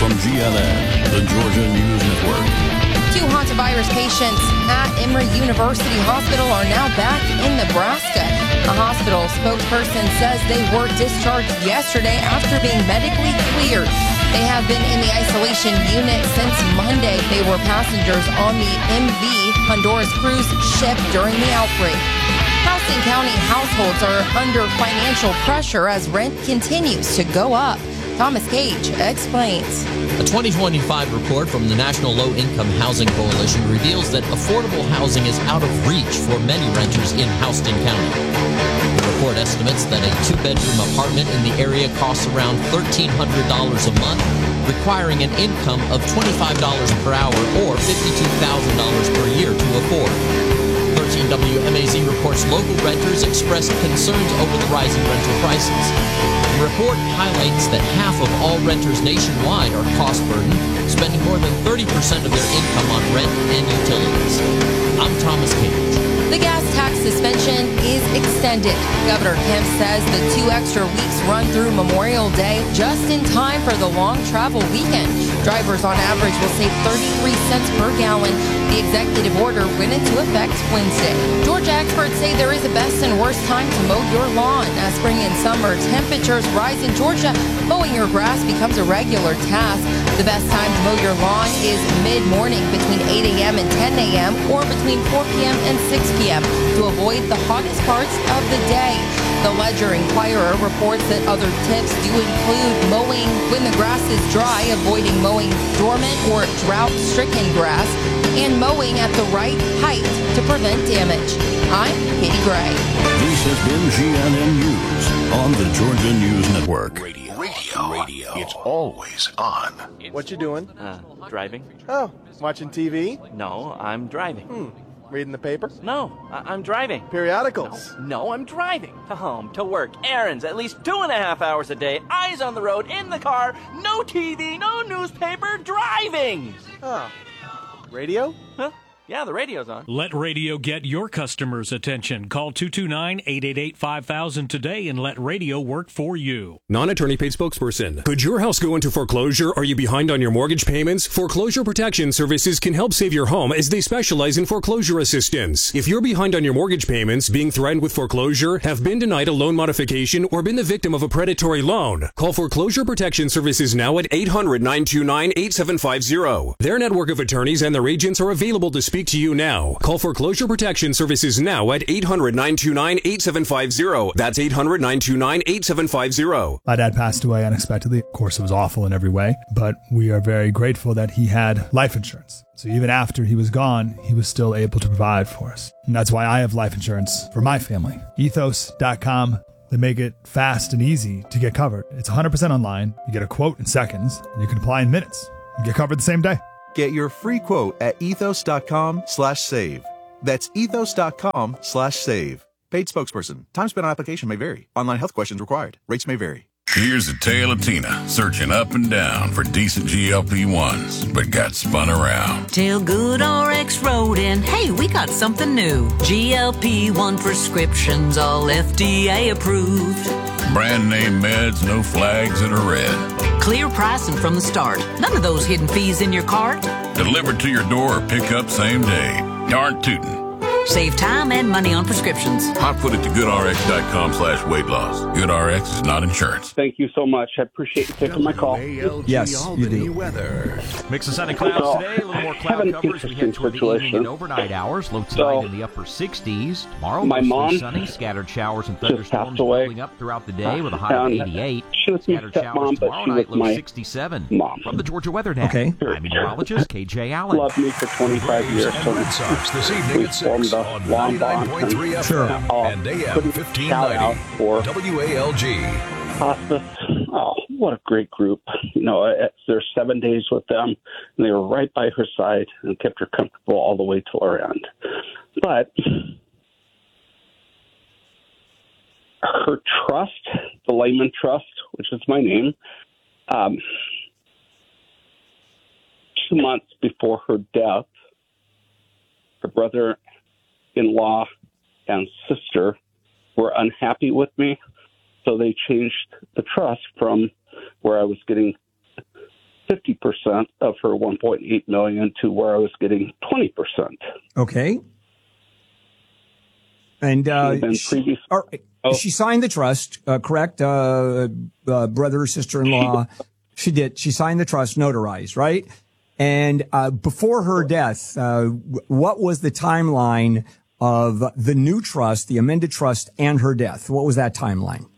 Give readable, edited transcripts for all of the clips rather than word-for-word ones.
from GLN, the Georgia News Network. 2 hantavirus patients at Emory University Hospital are now back in Nebraska. A hospital spokesperson says they were discharged yesterday after being medically cleared. They have been in the isolation unit since Monday. They were passengers on the MV Honduras cruise ship during the outbreak. Houston County households are under financial pressure as rent continues to go up. Thomas Gage explains. A 2025 report from the National Low Income Housing Coalition reveals that affordable housing is out of reach for many renters in Houston County. The report estimates that a 2-bedroom apartment in the area costs around $1,300 a month, requiring an income of $25 per hour or $52,000 per year to afford. 13 WMAZ reports local renters expressed concerns over the rising rental prices. The report highlights that half of all renters nationwide are cost-burdened, spending more than 30% of their income on rent and utilities. I'm Thomas Cage. The gas tax suspension is extended. Governor Kemp says the 2 extra weeks run through Memorial Day just in time for the long travel weekend. Drivers on average will save 33 cents per gallon. The executive order went into effect Wednesday. Georgia experts say there is a best and worst time to mow your lawn. As spring and summer temperatures rise in Georgia, mowing your grass becomes a regular task. The best time to mow your lawn is mid-morning between 8 a.m. and 10 a.m. or between 4 p.m. and 6 p.m. to avoid the hottest parts of the day. The Ledger-Inquirer reports that other tips do include mowing when the grass is dry, avoiding mowing dormant or drought-stricken grass, and mowing at the right height to prevent damage. I'm Katie Gray. This has been GLN News on the Georgia News Network. Radio. It's always on. What you doing? Driving. Oh, watching TV? No, I'm driving. Reading the paper? No, I'm driving. Periodicals? No, I'm driving. To home, to work, errands, at least 2.5 hours a day, eyes on the road, in the car, no TV, no newspaper, driving! Oh. Radio? Huh? Yeah, the radio's on. Let radio get your customers' attention. Call 229-888-5000 today and let radio work for you. Non-attorney paid spokesperson. Could your house go into foreclosure? Are you behind on your mortgage payments? Foreclosure Protection Services can help save your home as they specialize in foreclosure assistance. If you're behind on your mortgage payments, being threatened with foreclosure, have been denied a loan modification, or been the victim of a predatory loan, call Foreclosure Protection Services now at 800-929-8750. Their network of attorneys and their agents are available to speak to you now. Call Foreclosure Protection Services now at 800-929-8750. That's 800-929-8750. My dad passed away unexpectedly. Of course, it was awful in every way, but we are very grateful that he had life insurance. So even after he was gone, he was still able to provide for us. And that's why I have life insurance for my family. Ethos.com. They make it fast and easy to get covered. It's 100% online. You get a quote in seconds, and you can apply in minutes. You get covered the same day. Get your free quote at ethos.com/save. That's ethos.com/save. Paid spokesperson. Time spent on application may vary. Online health questions required. Rates may vary. Here's a tale of Tina searching up and down for decent GLP-1s, but got spun around. Tell Good RX Road and hey, we got something new. GLP-1 prescriptions, all FDA approved. Brand name meds, no flags that are red. Clear pricing from the start. None of those hidden fees in your cart. Delivered to your door or pick up same day. Darn tootin'. Save time and money on prescriptions. Hot foot it to goodrx.com/weight loss. GoodRx is not insurance. Thank you so much. I appreciate you taking my call. Yes, you do. Weather. Mix of sun and clouds today. A little more cloud cover as we head toward the evening and overnight hours. Low tonight in the upper 60s. Tomorrow, mostly sunny. Scattered showers and thunderstorms building up throughout the day with a high of 88. Scattered showers tomorrow night, low 67. From the Georgia Weather Net, I'm meteorologist KJ Allen. Loved me for 25 years. So Red Sox this evening at 6 on 99.3 FM and AM 1590 WALG. Hospice. Oh, what a great group. You know, there's 7 days with them, and they were right by her side and kept her comfortable all the way till her end. But her trust, the Lehman Trust, which is my name, 2 months before her death, her brother-in-law and sister were unhappy with me, so they changed the trust from where I was getting 50% of her $1.8 million to where I was getting 20%. Okay. And she signed the trust, correct? Brother or sister-in-law. She did. She signed the trust, notarized, right? And before her death, what was the timeline of the new trust, the amended trust, and her death? What was that timeline?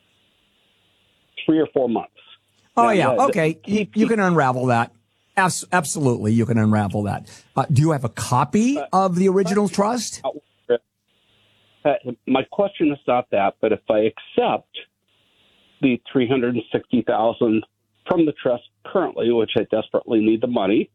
3 or 4 months. Oh, yeah. Okay. You can unravel that. Absolutely. You can unravel that. Do you have a copy of the original trust? My question is not that, but if I accept the $360,000 from the trust currently, which I desperately need the money,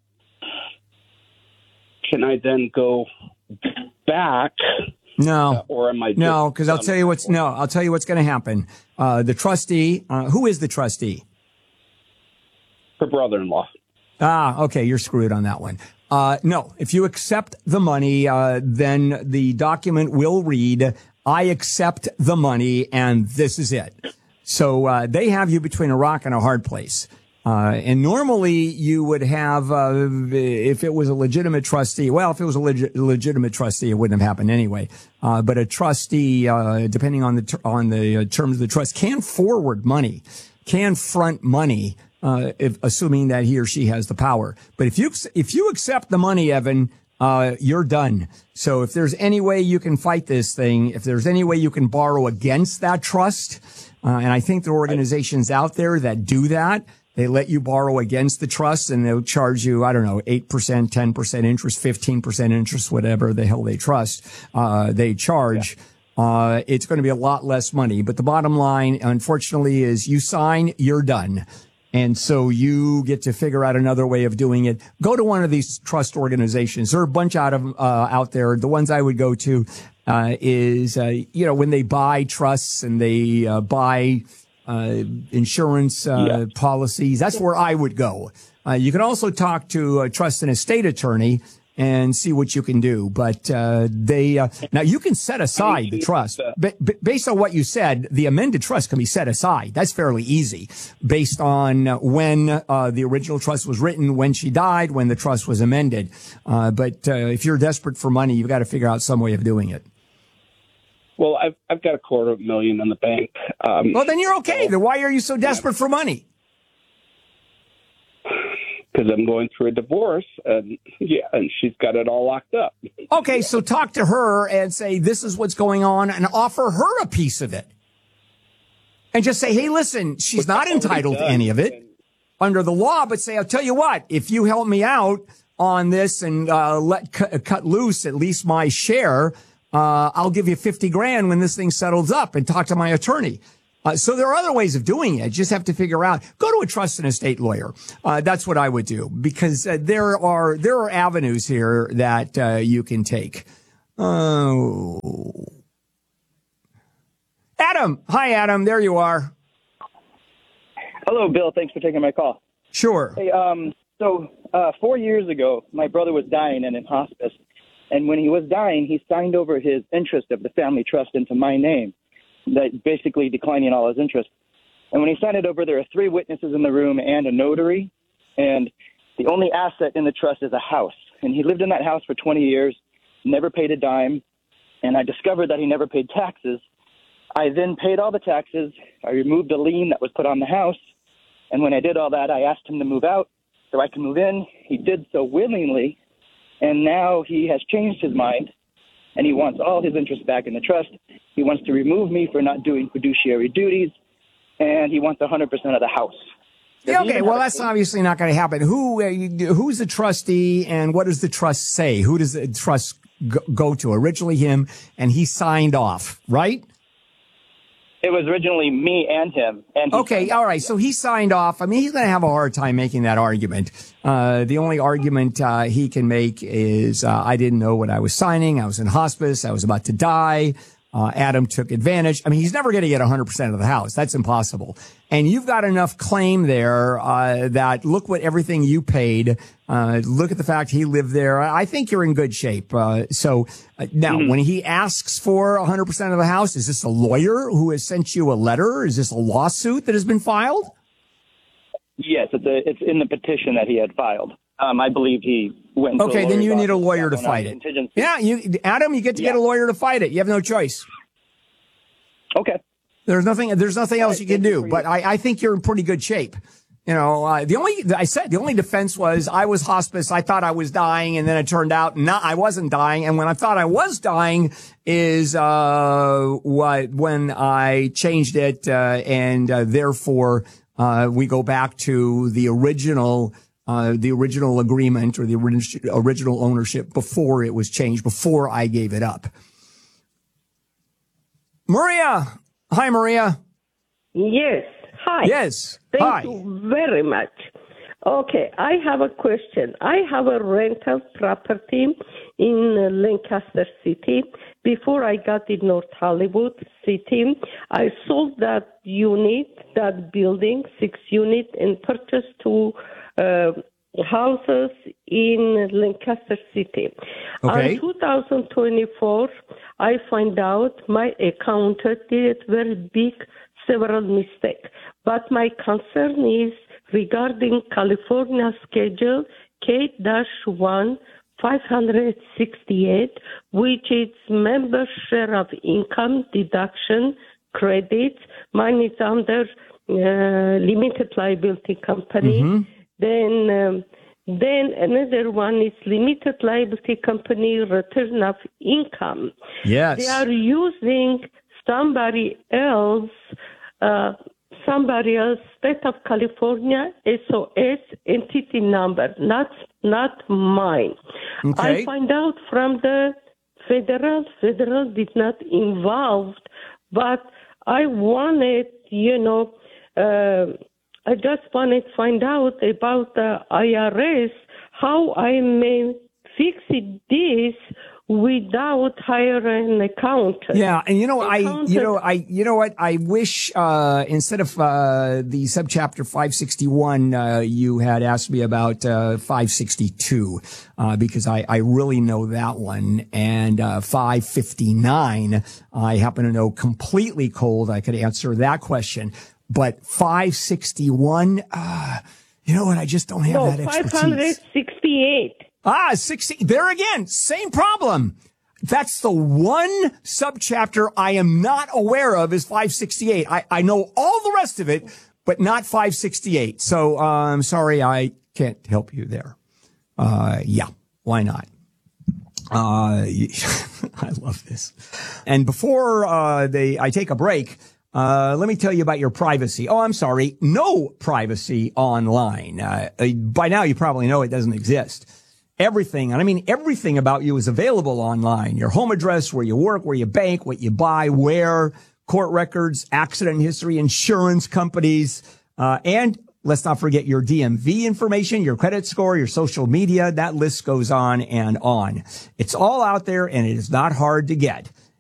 can I then go back? No, or am I? No, because I'll tell you what's going to happen. The trustee, who is the trustee? Her brother-in-law. Okay, you're screwed on that one. No, if you accept the money, then the document will read, I accept the money, and this is it. So they have you between a rock and a hard place. And normally you would have, if it was a legitimate trustee, well, if it was a legitimate trustee, it wouldn't have happened anyway. But a trustee, depending on the terms of the trust, can forward money, can front money, assuming that he or she has the power. But if you accept the money, Evan, you're done. So if there's any way you can fight this thing, if there's any way you can borrow against that trust, and I think there are organizations out there that do that. They let you borrow against the trust, and they'll charge you, 8%, 10% interest, 15% interest, whatever the hell they they charge. Yeah. It's going to be a lot less money. But the bottom line, unfortunately, is you sign, you're done. And so you get to figure out another way of doing it. Go to one of these trust organizations. There are a bunch out there. The ones I would go to is when they buy trusts and they buy insurance policies. That's where I would go. You can also talk to a trust and estate attorney and see what you can do. But now you can set aside the trust. Based on what you said, the amended trust can be set aside. That's fairly easy based on when the original trust was written, when she died, when the trust was amended. But if you're desperate for money, you've got to figure out some way of doing it. Well, I've got $250,000 in the bank. Well, then you're okay. Then why are you so desperate for money? Because I'm going through a divorce, and she's got it all locked up. Okay, so talk to her and say, this is what's going on, and offer her a piece of it. And just say, hey, listen, she's not entitled to any of it under the law, but say, I'll tell you what, if you help me out on this and cut loose at least my share, I'll give you $50,000 when this thing settles up, and talk to my attorney. So there are other ways of doing it. Just have to figure out, go to a trust and estate lawyer. That's what I would do, because there are avenues here that you can take. Oh. Adam. Hi, Adam. There you are. Hello, Bill. Thanks for taking my call. Sure. Hey, so 4 years ago, my brother was dying and in hospice. And when he was dying, he signed over his interest of the family trust into my name, that basically declining all his interest. And when he signed it over, there are 3 witnesses in the room and a notary. And the only asset in the trust is a house. And he lived in that house for 20 years, never paid a dime. And I discovered that he never paid taxes. I then paid all the taxes. I removed a lien that was put on the house. And when I did all that, I asked him to move out so I could move in. He did so willingly. And now he has changed his mind, and he wants all his interest back in the trust. He wants to remove me for not doing fiduciary duties, and he wants 100% of the house. Yeah, okay, well, that's obviously not going to happen. Who's the trustee, and what does the trust say? Who does the trust go to? Originally him, and he signed off, right? It was originally me and him. Okay, all right. So he signed off. I mean, he's going to have a hard time making that argument. The only argument he can make is, I didn't know what I was signing. I was in hospice. I was about to die. Adam took advantage. I mean, he's never going to get 100% of the house. That's impossible. And you've got enough claim there that look what everything you paid. Look at the fact he lived there. I think you're in good shape. So now, when he asks for 100% of the house, is this a lawyer who has sent you a letter? Is this a lawsuit that has been filed? Yes, it's in the petition that he had filed. I believe he went. Okay, then you need a lawyer to fight it. Yeah, Adam, you get to get a lawyer to fight it. You have no choice. Okay. There's nothing else you can do. But I think you're in pretty good shape. You know, the only defense was I was hospice. I thought I was dying, and then it turned out I wasn't dying. And when I thought I was dying is when I changed it, and therefore we go back to the original agreement or the original ownership before it was changed, before I gave it up. Maria, hi, Maria. Yes. Hi. Yes. Thank you very much. Okay, I have a question. I have a rental property in Lancaster City. Before I got in North Hollywood City, I sold that building, 6 units, and purchased 2 houses in Lancaster City. Okay. In 2024, I find out my accountant did very big several mistakes. But my concern is regarding California Schedule K-1 568, which is member share of income deduction credits. Mine is under limited liability company. Mm-hmm. Then another one is limited liability company return of income. Yes. They are using somebody else, state of California SOS entity number, not mine. Okay. I find out from the federal did not involved, but I wanted, I just wanted to find out about the IRS, how I may fix this without hiring an accountant. Yeah, and I wish instead of the subchapter 561, you had asked me about 562 because I really know that one, and 559 I happen to know completely cold. I could answer that question, but 561, you know what? I just don't have that expertise. 568. 60. There again, same problem. That's the one subchapter I am not aware of is 568. I know all the rest of it, but not 568. So, I'm sorry, I can't help you there. Yeah, why not? I love this. And before, I take a break, let me tell you about your privacy. Oh, I'm sorry. No privacy online. By now you probably know it doesn't exist. Everything, and I mean everything about you is available online. Your home address, where you work, where you bank, what you buy, where, court records, accident history, insurance companies, and let's not forget your DMV information, your credit score, your social media. That list goes on and on. It's all out there, and it is not hard to get.